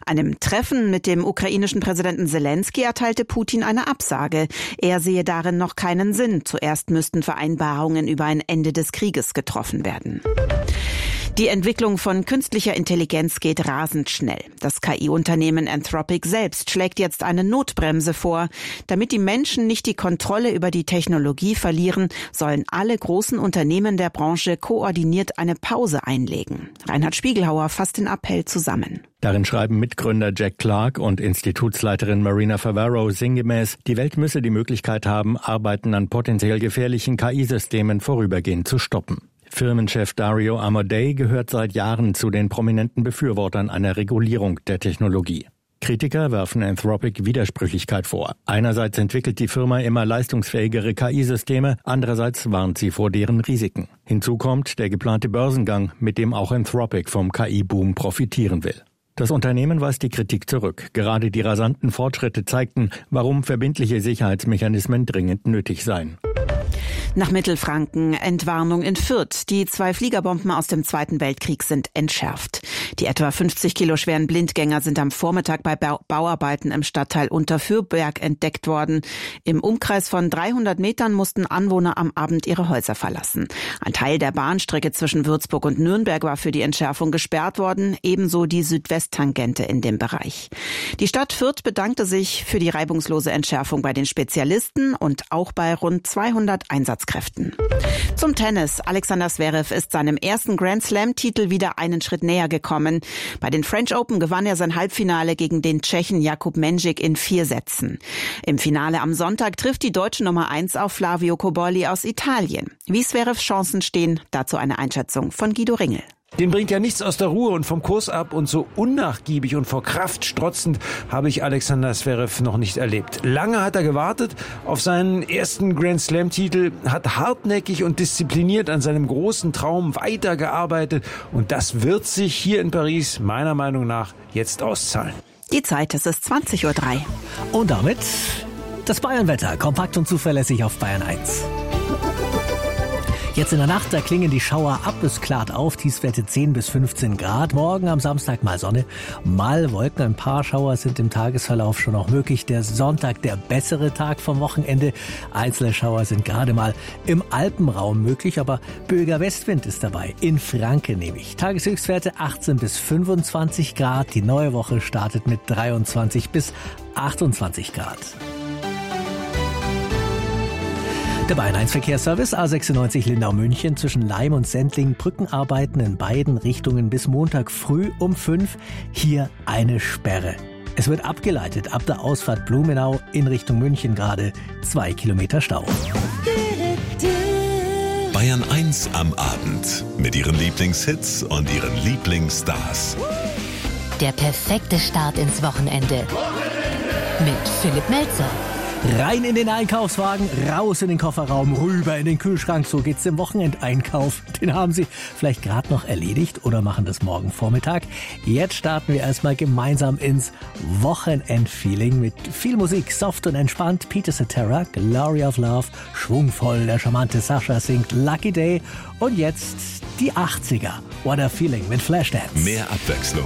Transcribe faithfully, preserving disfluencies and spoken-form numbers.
Einem Treffen mit dem ukrainischen Präsidenten Selenskyj erteilte Putin eine Absage. Er sehe darin noch keinen Sinn. Zuerst müssten Vereinbarungen über ein Ende des Krieges getroffen werden. Die Entwicklung von künstlicher Intelligenz geht rasend schnell. Das K I-Unternehmen Anthropic selbst schlägt jetzt eine Notbremse vor. Damit die Menschen nicht die Kontrolle über die Technologie verlieren, sollen alle großen Unternehmen der Branche koordiniert eine Pause einlegen. Reinhard Spiegelhauer fasst den Appell zusammen. Darin schreiben Mitgründer Jack Clark und Institutsleiterin Marina Favaro sinngemäß, die Welt müsse die Möglichkeit haben, Arbeiten an potenziell gefährlichen K I-Systemen vorübergehend zu stoppen. Firmenchef Dario Amodei gehört seit Jahren zu den prominenten Befürwortern einer Regulierung der Technologie. Kritiker werfen Anthropic Widersprüchlichkeit vor. Einerseits entwickelt die Firma immer leistungsfähigere K I-Systeme, andererseits warnt sie vor deren Risiken. Hinzu kommt der geplante Börsengang, mit dem auch Anthropic vom K I-Boom profitieren will. Das Unternehmen weist die Kritik zurück. Gerade die rasanten Fortschritte zeigten, warum verbindliche Sicherheitsmechanismen dringend nötig seien. Nach Mittelfranken, Entwarnung in Fürth. Die zwei Fliegerbomben aus dem Zweiten Weltkrieg sind entschärft. Die etwa fünfzig Kilo schweren Blindgänger sind am Vormittag bei Bauarbeiten im Stadtteil Unterfürberg entdeckt worden. Im Umkreis von dreihundert Metern mussten Anwohner am Abend ihre Häuser verlassen. Ein Teil der Bahnstrecke zwischen Würzburg und Nürnberg war für die Entschärfung gesperrt worden, ebenso die Südwesttangente in dem Bereich. Die Stadt Fürth bedankte sich für die reibungslose Entschärfung bei den Spezialisten und auch bei rund zweihundert Einsatzkräften. Zum Tennis. Alexander Zverev ist seinem ersten Grand-Slam-Titel wieder einen Schritt näher gekommen. Bei den French Open gewann er sein Halbfinale gegen den Tschechen Jakub Mendžík in vier Sätzen. Im Finale am Sonntag trifft die deutsche Nummer eins auf Flavio Cobolli aus Italien. Wie Zverevs Chancen stehen, dazu eine Einschätzung von Guido Ringel. Den bringt ja nichts aus der Ruhe und vom Kurs ab, und so unnachgiebig und vor Kraft strotzend habe ich Alexander Zverev noch nicht erlebt. Lange hat er gewartet auf seinen ersten Grand-Slam-Titel, hat hartnäckig und diszipliniert an seinem großen Traum weitergearbeitet, und das wird sich hier in Paris meiner Meinung nach jetzt auszahlen. Die Zeit, es ist zwanzig Uhr drei. Und damit das Bayernwetter, kompakt und zuverlässig auf Bayern eins. Jetzt in der Nacht, da klingen die Schauer ab, es klart auf, Tiefstwerte zehn bis fünfzehn Grad. Morgen am Samstag mal Sonne, mal Wolken, ein paar Schauer sind im Tagesverlauf schon noch möglich. Der Sonntag, der bessere Tag vom Wochenende. Einzelne Schauer sind gerade mal im Alpenraum möglich, aber böiger Westwind ist dabei. In Franken nämlich. Tageshöchstwerte achtzehn bis fünfundzwanzig Grad. Die neue Woche startet mit dreiundzwanzig bis achtundzwanzig Grad. Der Bayern eins Verkehrsservice A sechsundneunzig Lindau-München zwischen Laim und Sendling, Brückenarbeiten in beiden Richtungen bis Montag früh um fünf. Hier eine Sperre. Es wird abgeleitet ab der Ausfahrt Blumenau in Richtung München, gerade zwei Kilometer Stau. Bayern eins am Abend mit ihren Lieblingshits und ihren Lieblingsstars. Der perfekte Start ins Wochenende mit Philipp Melzer. Rein in den Einkaufswagen, raus in den Kofferraum, rüber in den Kühlschrank. So geht's dem Wochenendeinkauf. Den haben Sie vielleicht gerade noch erledigt oder machen das morgen Vormittag. Jetzt starten wir erstmal gemeinsam ins Wochenendfeeling mit viel Musik, soft und entspannt. Peter Cetera, Glory of Love, schwungvoll, der charmante Sascha singt Lucky Day. Und jetzt die achtziger. What a Feeling mit Flashdance. Mehr Abwechslung